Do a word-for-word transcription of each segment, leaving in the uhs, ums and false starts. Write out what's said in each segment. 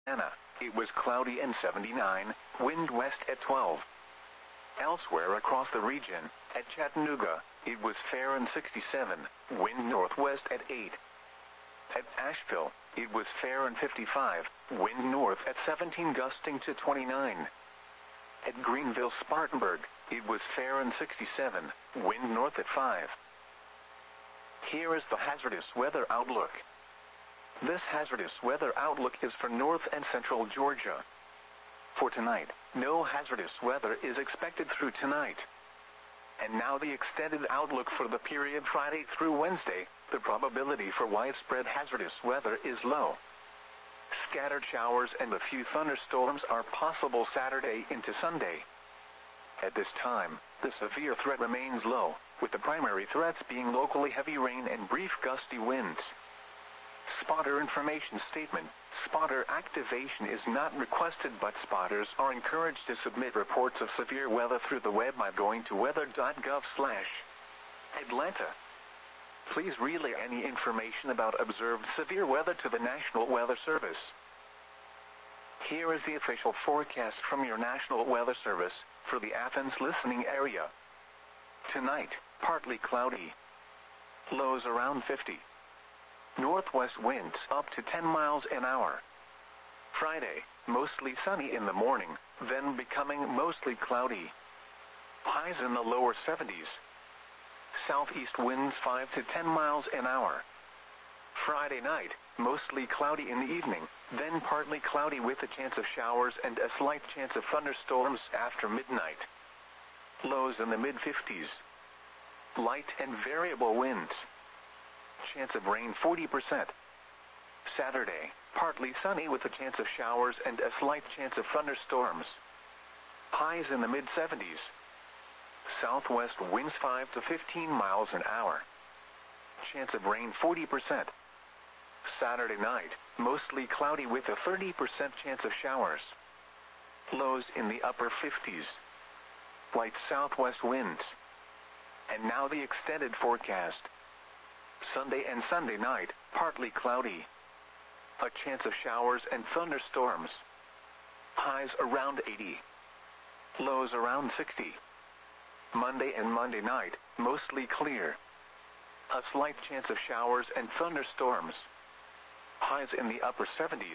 Anna, it was cloudy and seventy-nine, wind west at twelve. Elsewhere across the region, at Chattanooga, it was fair and sixty-seven, wind northwest at eight. At Asheville, it was fair and fifty-five, wind north at seventeen gusting to twenty-nine. At Greenville Spartanburg, it was fair and sixty-seven, wind north at five. Here is the hazardous weather outlook. This hazardous weather outlook is for north and central Georgia. For tonight, no hazardous weather is expected through tonight. And now the extended outlook for the period Friday through Wednesday. The probability for widespread hazardous weather is low. Scattered showers and a few thunderstorms are possible Saturday into Sunday. At this time, the severe threat remains low, with the primary threats being locally heavy rain and brief gusty winds. Spotter information statement. Spotter activation is not requested, but spotters are encouraged to submit reports of severe weather through the web by going to weather dot gov slash Atlanta. Please relay any information about observed severe weather to the National Weather Service. Here is the official forecast from your National Weather Service for the Athens listening area. Tonight, partly cloudy. Lows around fifty. Northwest winds up to ten miles an hour. Friday, mostly sunny in the morning, then becoming mostly cloudy. Highs in the lower seventies. Southeast winds five to ten miles an hour. Friday night, mostly cloudy in the evening, then partly cloudy with a chance of showers and a slight chance of thunderstorms after midnight. Lows in the mid fifties. Light and variable winds. Chance of rain forty percent. Saturday, partly sunny with a chance of showers and a slight chance of thunderstorms. Highs in the mid seventies. Southwest winds five to fifteen miles an hour. Chance of rain forty percent. Saturday night, mostly cloudy with a thirty percent chance of showers. Lows in the upper fifties. Light southwest winds. And now the extended forecast. Sunday and Sunday night, partly cloudy. A chance of showers and thunderstorms. Highs around eighty. Lows around sixty. Monday and Monday night, mostly clear. A slight chance of showers and thunderstorms. Highs in the upper seventies.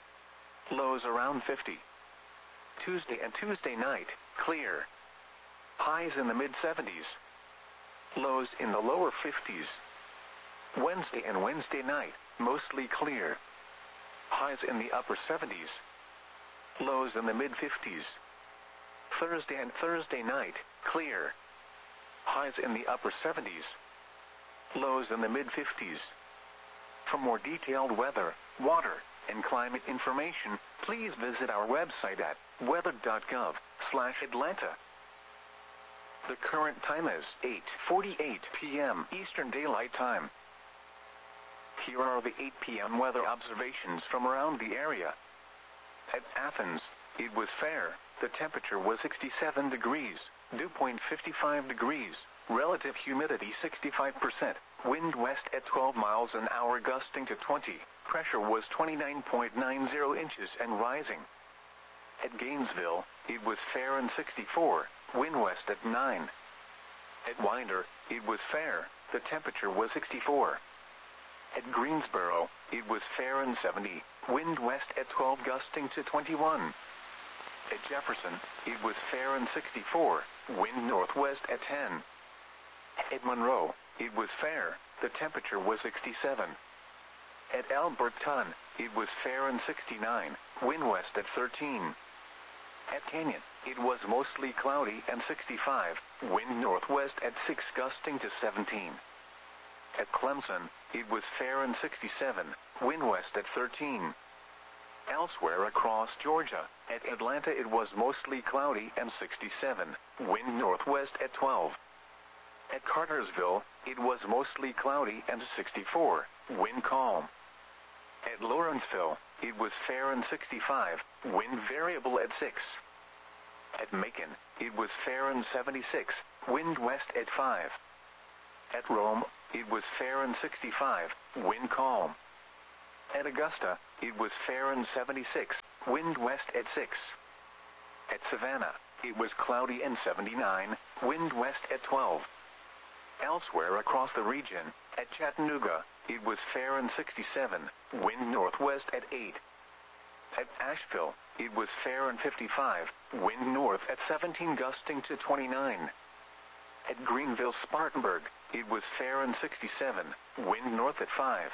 Lows around fifty. Tuesday and Tuesday night, clear. Highs in the mid seventies. Lows in the lower fifties. Wednesday and Wednesday night, mostly clear. Highs in the upper seventies. Lows in the mid fifties. Thursday and Thursday night, clear. Highs in the upper seventies. Lows in the mid fifties. For more detailed weather, water, and climate information, please visit our website at weather dot gov slash Atlanta. The current time is eight forty-eight p m Eastern Daylight Time. Here are the eight p m weather observations from around the area. At Athens, it was fair. The temperature was sixty-seven degrees, dew point fifty-five degrees, relative humidity sixty-five percent, wind west at twelve miles an hour gusting to twenty, pressure was twenty-nine point nine zero inches and rising. At Gainesville, it was fair and sixty-four, wind west at nine. At Winder, it was fair, the temperature was sixty-four. At Greensboro, it was fair and seventy, wind west at twelve gusting to twenty-one. At Jefferson, it was fair and sixty-four, wind northwest at ten. At Monroe, it was fair, the temperature was sixty-seven. At Alberton, it was fair and sixty-nine, wind west at thirteen. At Canyon, it was mostly cloudy and sixty-five, wind northwest at six gusting to seventeen. At Clemson, it was fair and sixty-seven, wind west at thirteen. Elsewhere across Georgia, at Atlanta it was mostly cloudy and sixty-seven, wind northwest at twelve. At Cartersville, it was mostly cloudy and sixty-four, wind calm. At Lawrenceville, it was fair and sixty-five, wind variable at six. At Macon, it was fair and seventy-six, wind west at five. At Rome, it was fair and sixty-five, wind calm. At Augusta, it was fair and seventy-six, wind west at six. At Savannah, it was cloudy and seventy-nine, wind west at twelve. Elsewhere across the region, at Chattanooga, it was fair and sixty-seven, wind northwest at eight. At Asheville, it was fair and fifty-five, wind north at seventeen gusting to twenty-nine. At Greenville Spartanburg, it was fair and sixty-seven, wind north at five.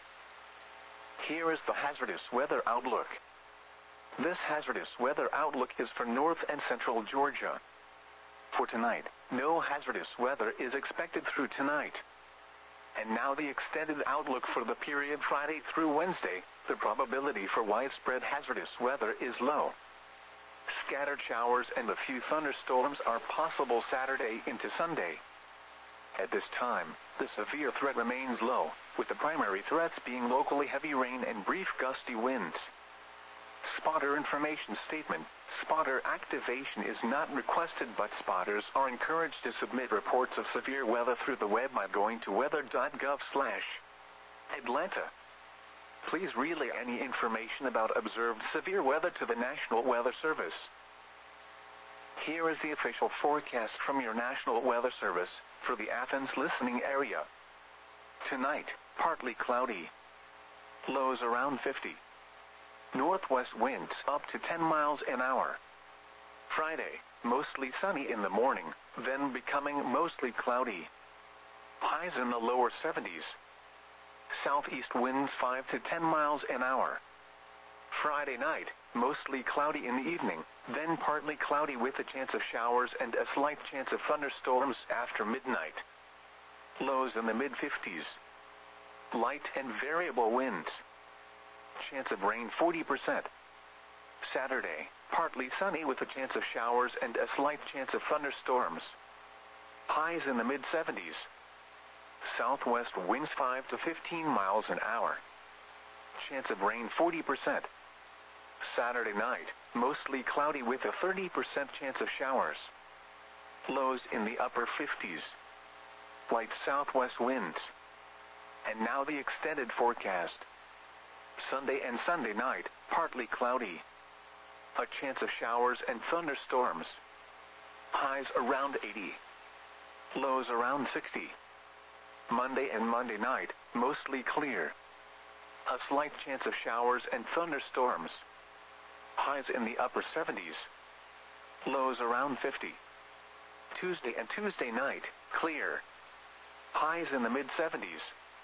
Here is the hazardous weather outlook. This hazardous weather outlook is for north and central Georgia. For tonight, no hazardous weather is expected through tonight. And now the extended outlook for the period Friday through Wednesday. The probability for widespread hazardous weather is low. Scattered showers and a few thunderstorms are possible Saturday into Sunday. At this time, the severe threat remains low, with the primary threats being locally heavy rain and brief gusty winds. Spotter information statement. Spotter activation is not requested, but spotters are encouraged to submit reports of severe weather through the web by going to weather dot gov slash Atlanta. Please relay any information about observed severe weather to the National Weather Service. Here is the official forecast from your National Weather Service for the Athens listening area. Tonight, partly cloudy. Lows around fifty. Northwest winds up to ten miles an hour. Friday, mostly sunny in the morning, then becoming mostly cloudy. Highs in the lower seventies. Southeast winds five to ten miles an hour. Friday night, mostly cloudy in the evening, then partly cloudy with a chance of showers and a slight chance of thunderstorms after midnight. Lows in the mid fifties. Light and variable winds. Chance of rain forty percent. Saturday, partly sunny with a chance of showers and a slight chance of thunderstorms. Highs in the mid seventies. Southwest winds five to fifteen miles an hour. Chance of rain forty percent. Saturday night, mostly cloudy with a thirty percent chance of showers. Lows in the upper fifties. Light southwest winds. And now the extended forecast. Sunday and Sunday night, partly cloudy. A chance of showers and thunderstorms. Highs around eighty. Lows around sixty. Monday and Monday night, mostly clear. A slight chance of showers and thunderstorms. Highs in the upper seventies. Lows around fifty. Tuesday and Tuesday night, clear. Highs in the mid seventies.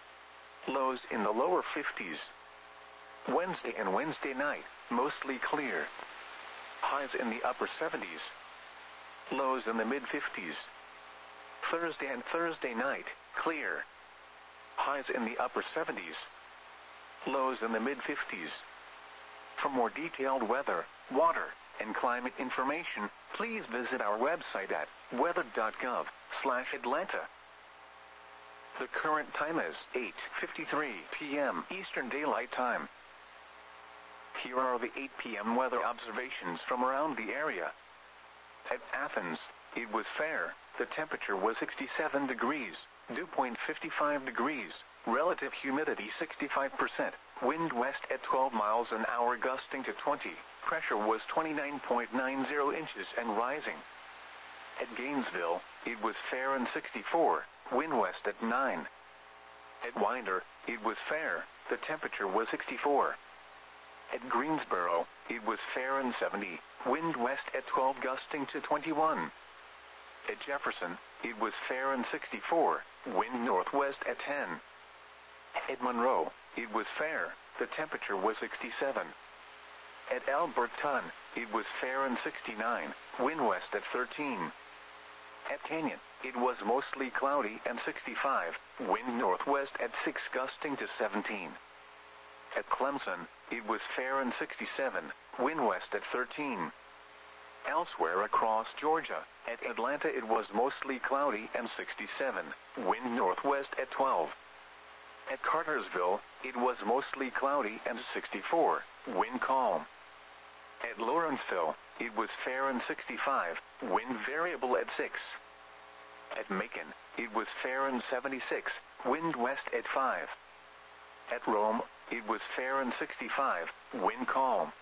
Lows in the lower fifties. Wednesday and Wednesday night, mostly clear. Highs in the upper seventies. Lows in the mid fifties. Thursday and Thursday night, clear. Highs in the upper seventies. Lows in the mid fifties. For more detailed weather, water, and climate information, please visit our website at weather dot gov slash Atlanta. The current time is eight fifty-three p m Eastern Daylight Time. Here are the eight p m weather observations from around the area. At Athens, it was fair. The temperature was sixty-seven degrees, dew point fifty-five degrees, relative humidity sixty-five percent, wind west at twelve miles an hour gusting to twenty, pressure was twenty-nine point nine zero inches and rising. At Gainesville, it was fair and sixty-four, wind west at nine. At Winder, it was fair, the temperature was sixty-four. At Greensboro, it was fair and seventy, wind west at twelve gusting to twenty-one. At Jefferson, it was fair and sixty-four, wind northwest at ten. At Monroe, it was fair, the temperature was sixty-seven. At Alberton, it was fair and sixty-nine, wind west at thirteen. At Canyon, it was mostly cloudy and sixty-five, wind northwest at six gusting to seventeen. At Clemson, it was fair and sixty-seven, wind west at thirteen. Elsewhere across Georgia, at Atlanta it was mostly cloudy and sixty-seven, wind northwest at twelve. At Cartersville, it was mostly cloudy and sixty-four, wind calm. At Lawrenceville, it was fair and sixty-five, wind variable at six. At Macon, it was fair and seventy-six, wind west at five. At Rome, it was fair and sixty-five, wind calm.